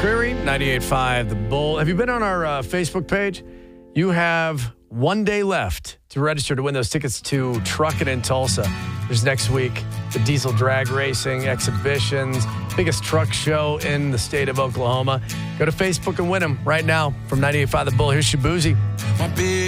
Creary, 98.5 The Bull. Have you been on our Facebook page? You have 1 day left to register to win those tickets to Truckin' in Tulsa. There's next week the diesel drag racing exhibitions, biggest truck show in the state of Oklahoma. Go to Facebook and win them right now from 98.5 The Bull. Here's Shabuzi.